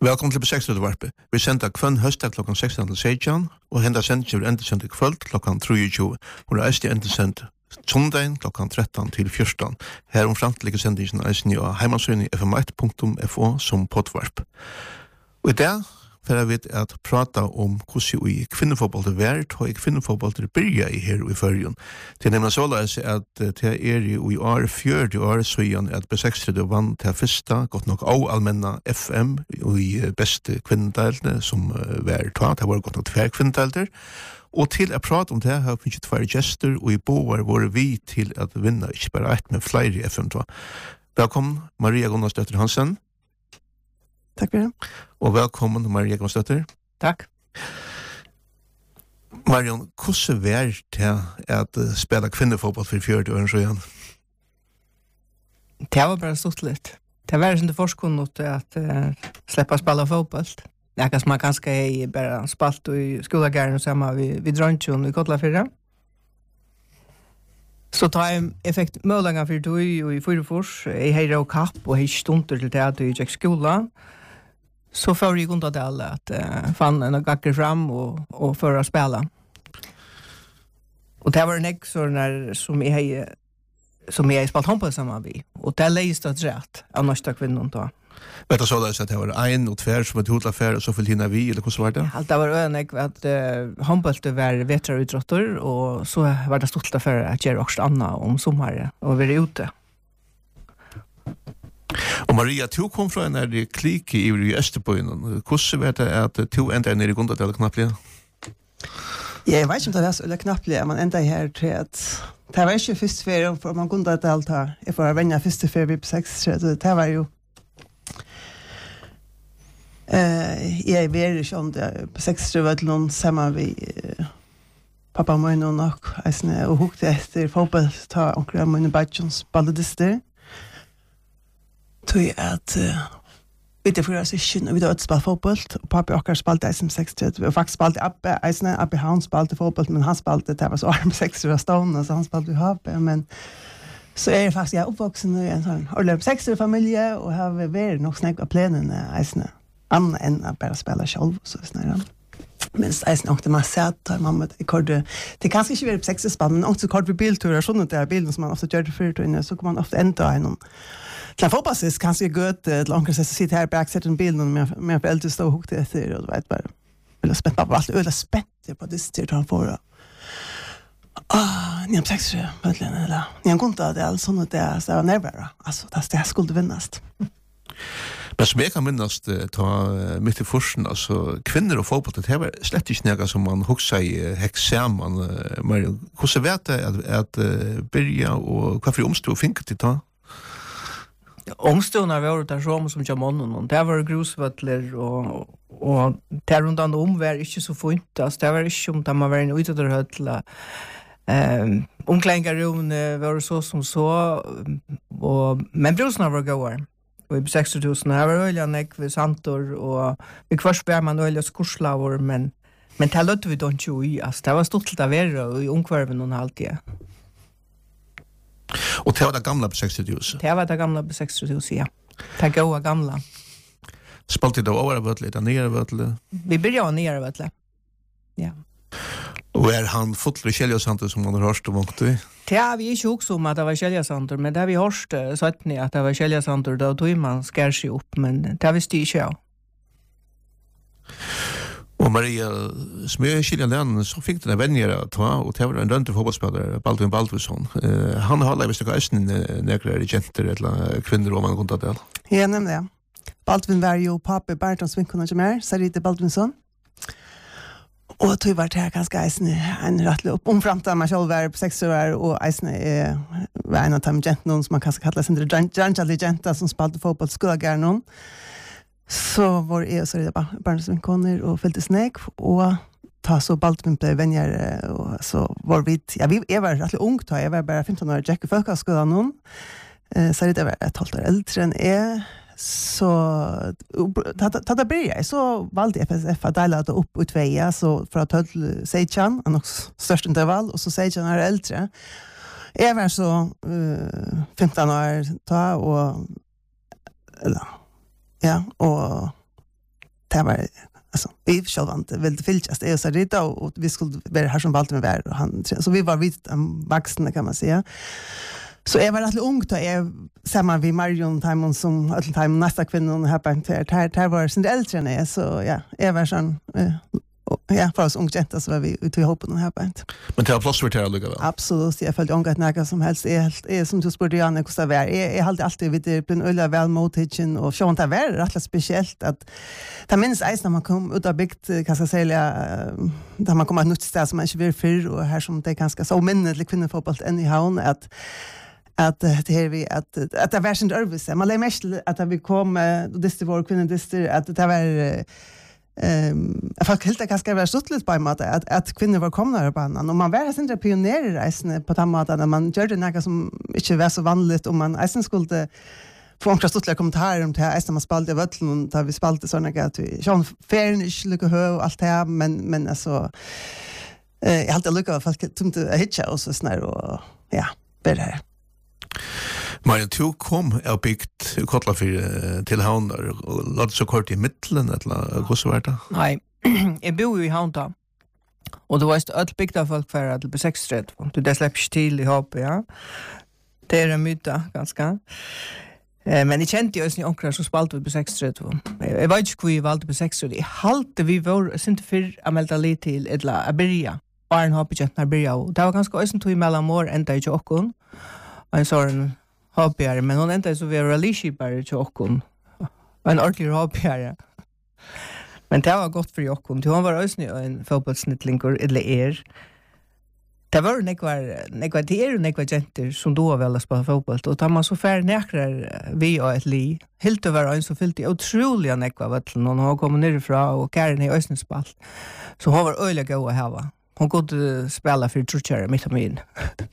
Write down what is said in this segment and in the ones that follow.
Velkommen til B6-varpe. Vi sender kvann høsdag klokken 16 til 16, og henda sendingen blir endesendt i kvöld klokken 23. Hun eist endesendt sondagen klokken 13 til 14. Her framtidige sendingen eisen av heimansøyne fm1.fo som poddvarp. Og i dag får vi at prata om hvordan vi kvinnefotball er vært, og kvinnefotball er byrja i her i førjen. Det er nemlig såleis at det er i år 4. år søyen at B6 vann til fyrsta, godt nok av allmenna FM i beste kvinnedelene som var tatt. Det var godt nok 2 kvinnedelter. Og til å prate om det har vi finnet 2 gjester, og i boar var vi til at vinna ikke bare 1, men flere FM2. Velkommen, Maria Gunnarsdøtter Hansen. Takk for det. Og velkommen, Maria Gunnarsdøtter. Takk. Marion, hvordan var det at spela kvinnefotball for 40 år siden? Det var bare stort litt. Det var ikke forskunnet at slippe å spille fotball. Det er som man kanskje bare spalt i skolegæren sammen vid Drøntjøen i Kotlafyrra. Så tar jeg fikk mølinger for tog i Fyrfors, i Heire og Kapp, og jeg stunder til det at jeg gikk skola. Så får jeg rundt av det alle at fann en gakker fram og for å spille. Og det var en egg som jeg spalt håndball sammen vi. Og det leist at rett av norske kvinnen da. Vet du så at det var 1 og 2 som var til hotlaffær, og så fylte henne vi, eller hvordan var det? Det var en egg at håndballet var vetrautråtter, og så var det stort for at gjøre også annet om sommeren, og være ute. Og Maria, du kom fra en klik i Østerbøyen. Hvordan var det at du enda nere i Gundadal knapplige? Jeg vet ikke om det var så knapplige, men enda her til at det var ikke første ferie, for man Gundadal tar. Jeg får venne første ferie på 6, det var jo jeg er ikke om det på 6 var til noen sammen vi pappa og mine og nok og hukte etter fotball ta omkring mine badjons balledister tog at vi til for oss ikke og vi hadde spalt fotball og pappa og akkurat spalte eisen 6 vi har faktisk spalt Abbe han spalte fotball men han spalte det var så arm 6 var stående så han spalte i Abbe men så er jeg faktisk oppvoksen i en sånn ordentlig 6-familie og har vært nok snakk av plenene eisene annan än att bara spela själv så snarare. Men det är nog det man ser att mamma det kanske inte vara sexspann men också kort för bilturer sånt där bilden som man ofta gör för att så kommer man ofta ända en kan fotbollsist kanske gott långt så sitter här backset en bild med föräldrar står hooked efter och vet bara eller spänt på allt eller spänt på det styrt han får ni har sex verkligen eller ni har kontat det alltså sånt där så var nervös alltså det skulle vinnas. Men som jeg kan minnast ta mitt i forsen, altså kvinner og fotball, det var slett ikke noe som man huksa i heksaman. Hvordan vet det at byrja, og hva for omstå finket de ta? Omstående var det som kjem månen, det var grusvøtler, og det rundan var ikke så funkt, altså det var ikke om det var en utøtterhøtla. Omklengarron var så som så, men brusna var gåar. Og i 60.000 her var øyla nek ved Santor, og vi kvart bær man øyla skurslaver, men det løtte vi don't jo i, altså det var stort til å være, og i ungkvarven og alltid. Og det var det gamla på 60.000? Det var det gamla på 60.000, ja. Det gåa gamla. Spalte det over vøtle, det nere vøtle? Vi byrja nere vøtle, ja. Og han fotler Kjeljasanter som man har hørt om åkt i? Det har vi ikke også om at det var Kjeljasanter, men det har vi hørt sagt ni at det var Kjeljasanter, da tog man skär sig upp, men det har vi styrt ikke av. Og Maria, som jeg skiljer den, så fikk den vennere å ta, og det var en rønte fotballspiller, Baldwin Baldwinsson. Han har aldri visst noe eisen nekere jenter eller kvinner om han kunne ta det. Ja, nemlig det. Baldwin var jo pappa Bertons vinkona som Sarite Baldwinsson. Og tog var det ganske eisen en rettelig opp. Omframta meg selv var på 6 år, og eisen var en av de jentene som man kanskje kallet sin drangjallige jenta som spalte fotball skolegærne. Så var jeg og så barnas vinkoner og fylte sneg, og ta så Baldwin ble venner, og så var vi, jeg var rettelig ung da, jeg var bare 15 år, Jack i folkeskolen, så det var 12 år eldre enn jeg, så da blir jeg, så valgte FSF å dele det opp ut veia, så fra 12 Seidjan, han nok størst intervall, og så Seidjan er eldre. Jeg var så 15 år da, og ja, og det var alltså vi självant ville fyljas det är så rita och vi skulle vara här som Baltimore var och han så vi var vitt vuxna kan man säga. Så jag var rätt ung då jag samman vi Marion Timon som all time nästa kvinnan här på här var sin äldre än jag så ja jag var sån ja för oss unga så var vi ute i hoppen här på. Men det har plats för det att lugga väl. Absolut, jag följde ångat näka som helst är som du spurgade Janne hur det var. Jag hade alltid vid det blir öliga väl mottagen och så det var rätt speciellt att ta minns ens när man kom ut av byggt kan jag säga där man kommer nytt ställe som man inte vill för och här som det är ganska så minnligt kvinnofotboll än i havn att det här vi att det var sånt örvis. Man lär mest att vi kom det var kvinnor att det var folk helt ganska var stuttligt på mat att kvinnor var komna på annan och man var sen pionjärer på den maten när man gjorde något som inte var så vanligt om man sen skulle få några stuttliga kommentarer om det här när man spaltade völlen och där vi spaltade såna att vi Sean Fairnish lika hö och allt det här men alltså jag hade lyckat folk tänkte hitcha och så snär och ja det här. Men du kom och byggt kottla för till Havnar och låt så kort i mitten eller hur så var det? Nej, jag bor ju i Havn och det var ett öll byggt av folk för att på 6-3 du det släpps till i hopp ja. Det är en myta ganska. Men jag kände ju ösning onkrar som spalt vi på 6-3. Jag vet inte hur vi valde på 6-3. Jag halte vi var inte för att melda lite till eller att börja. Bara en hopp i käntan börja. Det var ganska ösning tog mellan år ända i tjockon. Och en sån hoppigare, men hon ända så vi är relishipare i tjockon. En ordentlig hoppigare. Men det var gott för tjockon. Hon var ösning en fotbollsnittlinger eller Det var nekvar jenter som då ville spela fotboll och tar man så fär nekrar vi och ett li. Helt över en så fyllt i otroliga nekvar vattlen och hon har kommit nerifrån och Karin i Östensball. Så hon var öliga gå att hava. Hon kunde spela för trutjare mitt om in.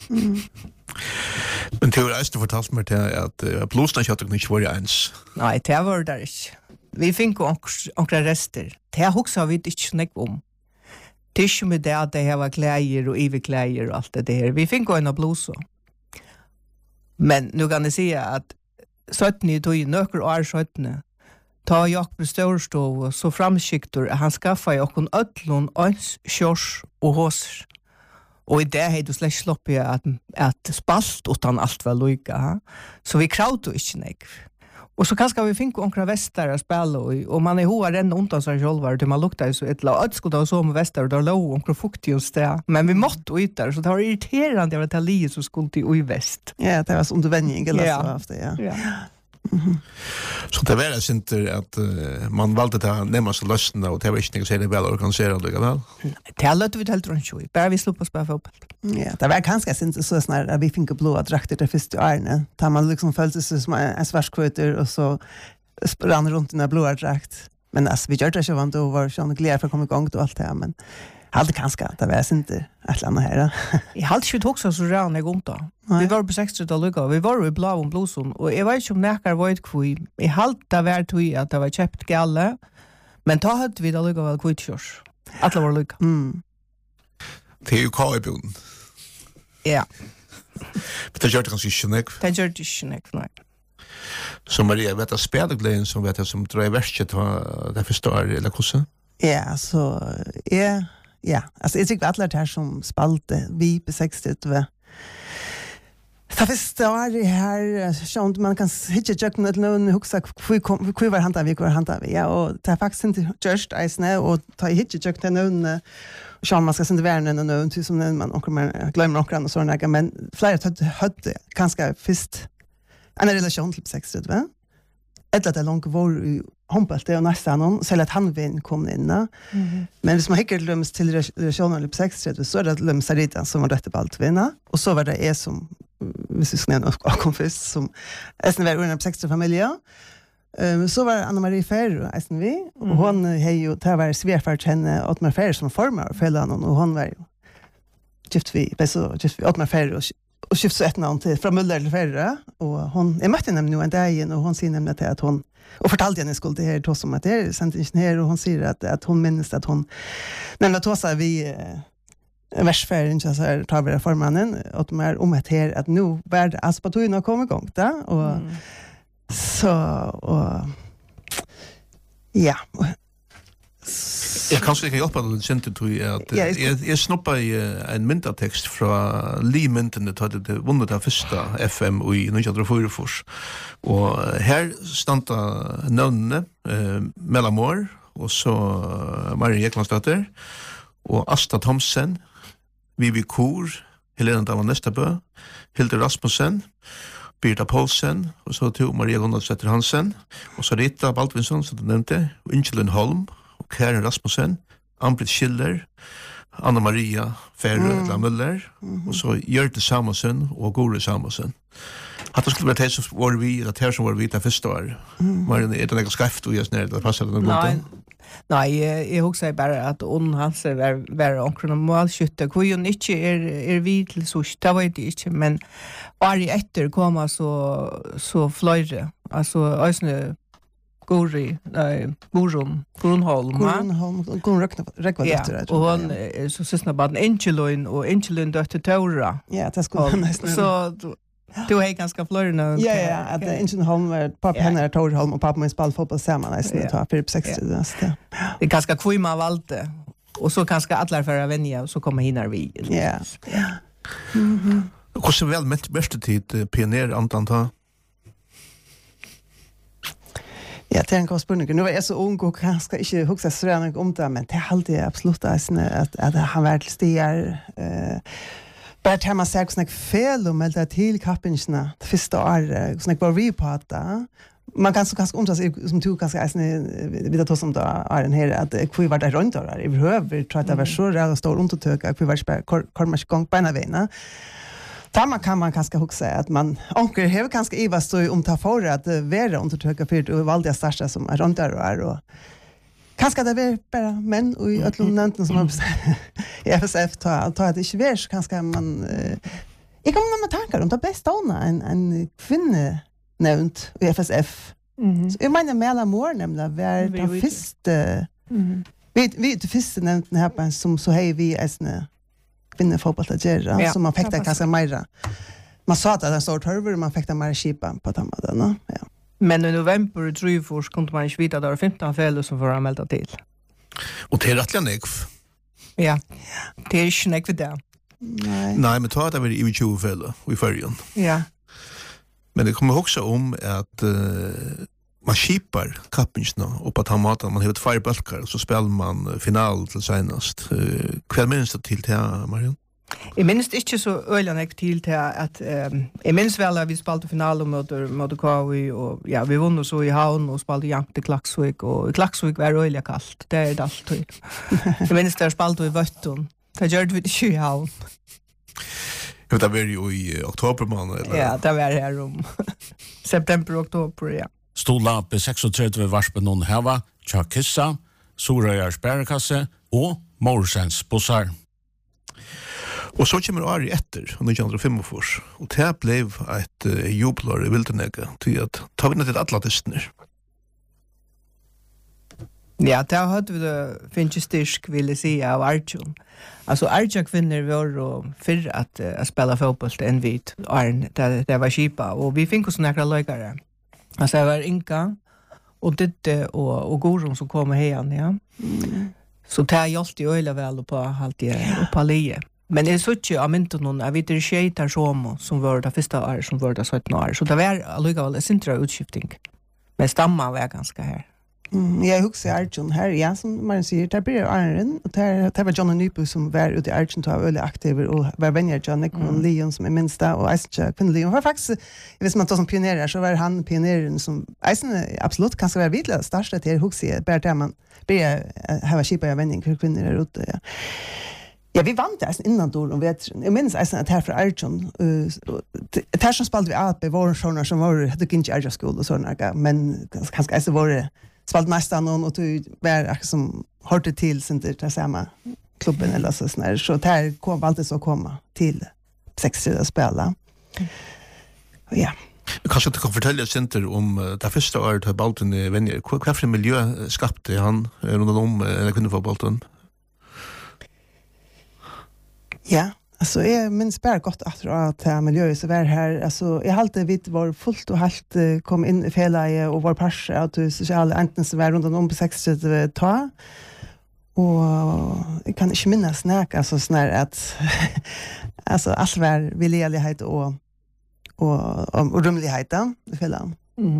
Men det var ästen fortalt mig att blåsna kjöttet inte var ens. Nej, det var där inte. Vi fick onkra rester. Det har vi inte snäck om. Det är med det att det var kläder och iverkläder och allt det där. Vi fick gå en av blåsa. Men nu kan jag säga att 17 tog i nöker år 17 ta Jakob Störstov och så framskiktor han skaffade Jakob ötlon, öns, kjörs och håser. Och i det hade du släck sloppit att spalt utan allt var lojka. Så vi kravade inte nek. Och så kanske vi fick onkra västar att spela och man är hoa renna undan sig själva till man luktar så ett lag skulle ha så med västar och då låg onkra fukt just där. Men vi måtte ut där så det var irriterande att ta li så skulle till i väst. Ja, det var som du vänjer eller så efter ja. Så det var inte att man valde att nämna så lösna och det var inte så det väl organiserat lika väl. Det lät vi helt runt ju. Bara vi slog på spela fotboll. Ja, det var ganska inte så snart att vi fick blåa drakter det första året. Tar man liksom följde sig som en svarskvöter och så rann runt den blåa drakt. Men alltså vi gjorde det så vant och var sån glädje för att komma igång och allt det här men hade kanske det var inte ett land här. Jag hade ju också så rann jag runt då. Vi var på 60-talet lugga. Vi var i blå och blåson och jag vet inte om näkar var ett kvui. I halt det var tog att det var köpt galle. Men då hade vi det lugga väl kvitkörs. Alla var lugga. Det är ju kajbun. Ja. Men det gör det kanske inte nek. Det gör det inte nek, nej. Så Maria, vet jag spelglädjen som vet jag som drar i verset det förstår eller kursen? Ja, så ja, alltså jag tycker alla det här som spalte vi på 60 det förstår det här så man kan hitta jucken att någon huxa hur var hanta vi ja och det är faktiskt inte just isne och ta hitta jucken någon så man ska sen värna någon som man och man glömmer några och såna men flera hade ganska först en relation till 60 va? Eller det långt var i Hompelt det och nästan någon så att han vinn kom in. Men hvis man hickar löms till relationen på 60 så är det lömsa dit som var rätt på allt vinna och så var det som hvis vi ska nå kom först som nästan var under 60 familjer. Så var Anna-Marie Ferro nästan vi och hon hej ju det var svärfart henne åt med Ferro som formar fällan och hon var gift vi åt med Ferro och skift så ett namn till från Muller till Ferro och hon är mötte nämligen nu en dag och hon säger nämligen att hon och fortalte henne skulle det här då som att det är sent inte här och hon säger att hon minns att hon nämligen då sa vi värsfärden så här tar vi reformen och de är om att här att nu värd aspatoina kommer igång där och så och ja Jag kanske kan hjälpa dig lite till att jag snoppar en myndatext från Limenten det vunnit av första FM i 1904 och här stanta nönne Mellamor och så Marie Eklandsdotter och Asta Thomsen, Vivi Kor, Helena Davan Nestabø, Hilde Rasmussen, Birta Poulsen, och så till Maria Gunnarsdottir Hansen, och så Rita Baldvinsson som du nämnde, och Ingelin Holm, och Karen Rasmussen, Ambrit Schiller, Anna-Maria Ferre Müller, och så Gjörte Samuelsen och Gore Samuelsen. Att det skulle vara det som var vi, att det som var vi det första år. Marianne, är det något skrift och just när det passar den gången? Nej, jag husker bara att hans var omkring målskytte. Kvion inte är vi till sush, det var det inte, men varje efter komma så flöjde. Alltså, ösne Gurun Rekva dotter. Ja, och hon så syssnar bara Angeloin och Angelin dotter Tora. Ja, det skulle hon nästan. Så du är ganska flörna. Ja, att Angelin Holm var pappa henne Tora Holm och pappa med spel fotboll samman nästan ta för 60 det. Det är ganska kvima valde. Och så kanske alla för att vänja och så kommer hinner vi. Ja. Hur så väl med bästa tid pioner antanta. Ja, det är en god spurning. Nu var jag så ung och kanske inte huxa så redan om det, men det är alltid absolut att han var till stigar. Bara att man säger sådana fel och melda till kappingsna det första året, sådana bara vi på att man kan så ganska omtas som tog ganska vid att som då är den här att vi var där runt där. I behöver tror att det var så rätt stor undertöka vi var kommer igång på en väg. Tamma kan man kanske huxa att man onkel har kanske Eva stå om ta för att vara undertöka för och valda starta som är runt där och kanske det är bara män och i Atlanten som har FSF ta det inte värs kanske man jag kommer med tankar om det bästa en kvinna nämnt i FSF. Så jag menar Mellamor nämligen var den första vi det första nämnt här på som så hej vi är kvinnefotbollsledare som man fick det kanske mer. Man sa att det står törver man fick det mer skipa på tammaden, ja. Men i november tror jag först kunde man inte veta att det var 15 fel som får anmälda till. Och det är rättliga nekv. Ja, det är inte nekv det. Nej, men ta att det var i 20 fel i färgen. Ja. Men det kommer också om att man skipar kappingsna och på tammaden man har ett firebalkar så spelar man final till senast. Kväll minns det till Marianne? Jag minns inte så öljande till att jag minns väl att vi spelade final mot KV och ja, vi vann så i Havn och spelade jämt i Klaxvik och i Klaxvik var det öliga kallt. Det är det alltid. Jag minns att jag spelade i Vötton. Det gör vi inte i Havn. Det var ju i oktober månad eller? Ja, det var här om september och oktober, ja. Stola på 36 varspen någon hava, Tjakissa, Sorøyar Sperrekasse och Morsens bussar. Och så kommer Ari efter 1905 och det blev ett jublar i Vildenega till att ta vinna till alla testner. Ja, det hade vi det finns styrk vill säga av Arjun. Alltså Arjun kvinnor var och för att spela fotboll än vid Arn det var skipa och vi fick oss några lögare. Alltså det var Inka och Ditte och Gorun som kom här ja. Så det hjälpte ju öliga väl på alltid på Lie. Men det är så att jag minns någon av det skejtar som var det första år som var det 17 år. Så det var alldeles en sintra utskiftning. Men stamma var ganska här. Jag huxar Arjun här, ja, som man säger, där blir Arjen, och där var John Nypo som var ute i Arjun och var väldigt aktiv och var vänner John Nickon Leon som är minsta och Eisen Quinn Leon var faktiskt, jag vet man tar som pionjärer så var han pionjären som Eisen absolut kan vara vidare starta till huxar, bara där man börjar ha skipa vänner för kvinnor där ute, ja. Ja, vi vann det innan då och vet jag minns att här för Arjun där som spelade vi AP var såna som var det gick inte Arjun skola och såna men kanske alltså var det spalt nästan någon och du var som hörde till sen det samma klubben eller så snär så där kom alltid så komma till 60 att spela. Ja. Kanske du kan fortälja center om det första året har Balton i vänner. Vad för miljö skapade han runt om eller kunde få Balton? Ja, alltså jag minns bara gott att miljö så var här alltså jag alltid vitt var fullt och helt kom in i fela och var passa att sociala enten så var runt om på 60 ta Och jag kan inte minnas när alltså snär att alltså allt var villighet och rumlighet i fällan.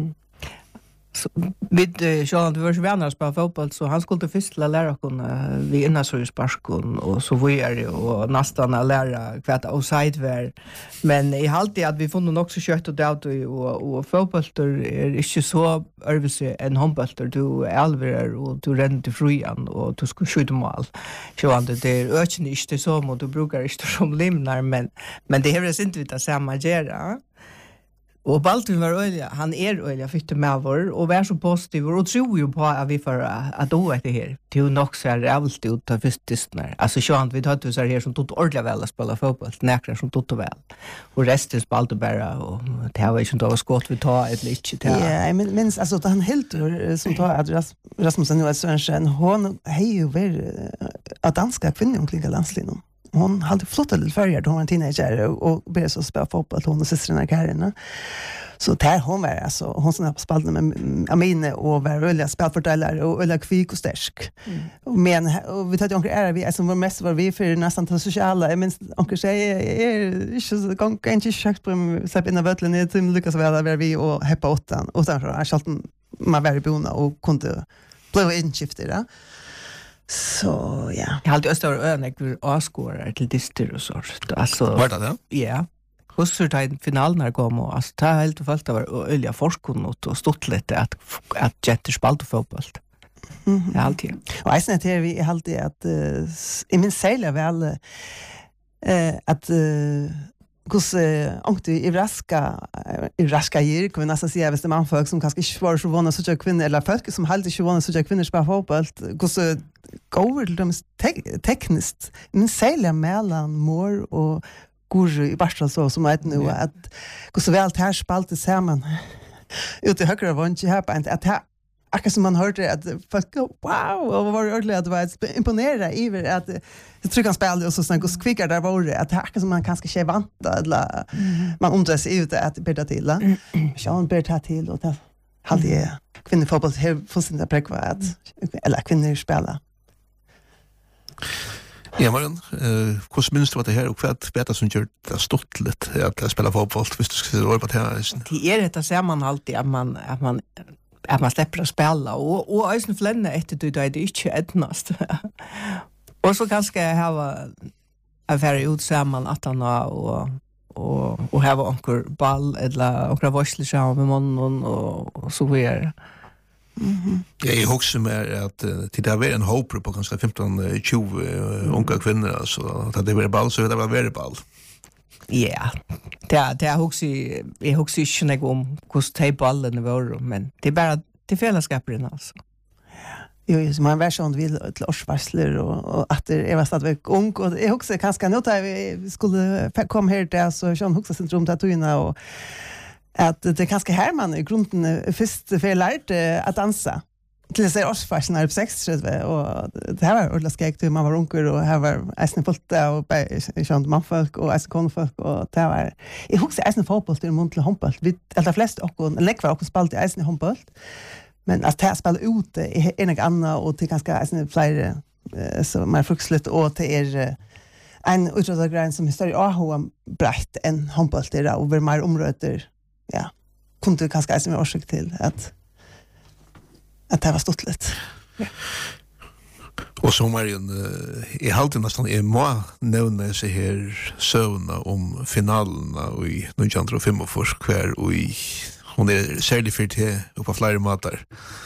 Vid Sean du var så vänner på fotboll så han skulle först lära kunna vi innarsparkon och så var det och nästan lära kvart outside var men I alltid att vi får nog också kött och det och fotboll är inte så övelse en handboll du alver och du ränner till frian och du ska skjuta mål. Så han det är inte så mot du brukar inte som limnar men det är det inte vita samma gera. Och Baldwin var öliga, han öliga fick med vår och var så positiv och tror ju på att vi får att då är det här. Det är nog så här rävligt ut av fyrstistnar. Alltså så han vi tar till så här som tog ordentligt väl att spela fotboll, näkrar som tog väl. Och resten spelade bara och det var ju inte av skott vi tar ett litet. Ja, men minns alltså att han helt som tar att Rasmussen nu är Sørensen, hon är ju väl att danska kvinnor omkring landslinjen. Hon hade flottat lite färger då hon var en teenager och började så spela fotboll hon och systrarna Karin. Så där hon var alltså hon som spelade med Amine och var väl spelfördelare och öliga kvik och stärk. Men och vi tar ju onkel är vi som var mest var vi för nästan till sociala. Men onkel säger är inte så kan inte schysst på så in i vattnet ner till Lucas var vi och heppa åttan och sen så är allt man var i bona och kunde bli inskiftade. Så ja. Jag hade östor önek avskårar till dister och sånt. Alltså Var det? Ja. Och så där finalen kom och alltså ta helt och fullt var öliga forskon och stort lite att jätte spalt fotboll. Ja alltid. Och jag säger vi alltid att I min sälja väl att kus ångte I raska ger kan vi nästan säga visst man folk som kanske inte var så vana så jag kvinnor eller folk som hade inte vana så jag kvinnor spelar fotboll kus går de tekniskt men sälja mellan mor och går I Barstad så som att nu att kus väl här spalt samman ute högra vånge här på att akkurat som man hörde att folk wow och var ordentligt att var imponerade över att jag tror kan spela och så snägt och kvickar där var det att akkurat som man kanske inte vanta eller man undrar sig ut att bättre till. Så han bättre till och hade kvinnofotboll här fullständigt präkvat eller kvinnor spela. Ja, men hur minns du vad det här och vad vet som gör det stort lite att spela fotboll visst du ska se på det här. Det det ser man alltid att man släpper att spela och ösn flänna efter det är det inte ätnast. Och så ganska ha affärer ut samman att han och ha onkel ball eller onkel varsel så med mannen och så vidare. Ja, jag hoppas mer att det där var en hopp på kanske 15-20 unga kvinnor alltså att det var ball så det var väldigt ball. Ja. Det hoppas jag hoppas inte om hur det ballen var men det är bara till fällskapen alltså. Jo, så man var sån vill till årsvarsler och att det var stadigt ung och jag också kanske nu där vi skulle komma här där så Jean Huxa centrum tatuina och att det kanske här man I grunden först för lärt att dansa till sig årsvarsen på 60 och det här var ordentligt skägt man var unker och här var äsnen fullt och Jean manfolk och äsnen konfolk och det var jag Huxa äsnen fotboll till muntlig handboll vi alla flest och läckvar och spalt I äsnen handboll. Men att det spelar ut är en annan och till ganska fler så mer fruktligt och det är en utdragsgrej som är större AH brett än handboll där och över mer områden ja kunde kanske som orsak till att det var stort lite. Ja. Och så Marion I halten nästan är må nämna sig här sövna om finalerna I 1905 för kvar och I hon är särskilt för det och på flera matar.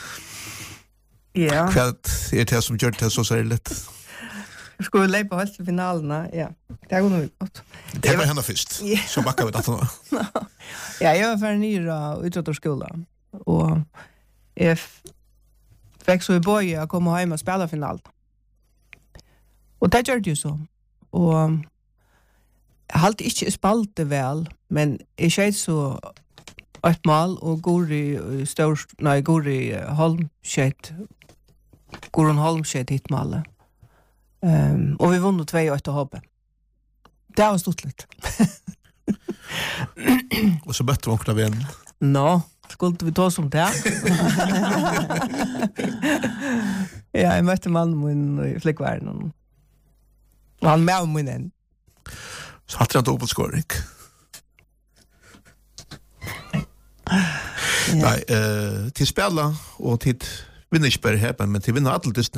Ja. Vad är det som gör det så särskilt? Jag skulle lägga på hela finalerna, ja. Det går nog gott. Det var henne först, så backar vi det. Ja, jag var för nyra utåtorskolan. Och jag fick så I början att komma hem och spela final. Och det gör det ju så. Och jag har alltid inte spalt det väl, men jag kände så ett mål och går I Holmskjeit. Goron Holmskjeit hit målet. Och vi vann 2-1 hoppet. Det var stort lite. Och så bättre onkla vän. Nå, skulle vi ta som det? Ja, jeg møtte mannen min i flikkverden. Og han med min en. Så hadde han dobbeltskåring. Nei, til spela og til vinner ikke bare her, men til vinner alle